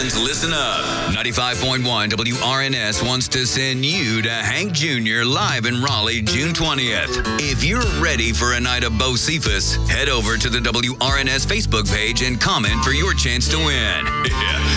fans, listen up. 95.1 WRNS wants to send you to Hank Jr. live in Raleigh, June 20th. If you're ready for a night of Bocephus, head over to the WRNS Facebook page and comment for your chance to win. Yeah.